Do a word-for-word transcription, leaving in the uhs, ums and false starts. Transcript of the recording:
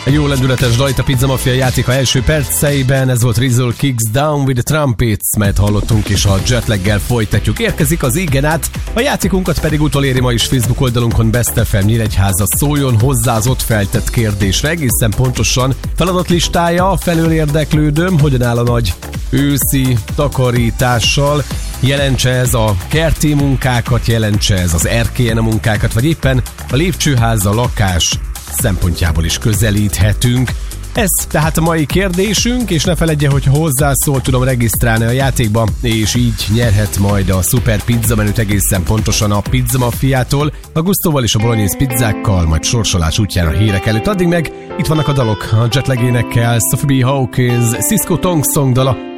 A jó lendületes dal itt a Pizza Mafia játéka első perceiben, ez volt Rizzle Kicks Down with the Trumpets, mert hallottunk, és a jetlaggel folytatjuk. Érkezik az igen át, a játékunkat pedig utoléri ma is Facebook oldalunkon Best ef em Nyíregyháza. Szóljon hozzá az ott feltett kérdésre, egészen pontosan feladatlistája, felől érdeklődöm, hogyan áll a nagy őszi takarítással, jelentse ez a kerti munkákat, jelentse ez az erkélyen a munkákat, vagy éppen a lépcsőház, a lakás szempontjából is közelíthetünk. Ez tehát a mai kérdésünk, és ne feledje, hogy hozzászól, tudom regisztrálni a játékba, és így nyerhet majd a szuper pizza menüt egészen pontosan a Pizza Mafiától, a Gusztóval és a bolognese pizzákkal, majd sorsolás útján a hírek előtt. Addig meg itt vannak a dalok, a Jetlag énekkel, Sophie B. Hawkins, Cisco Tong Song dala,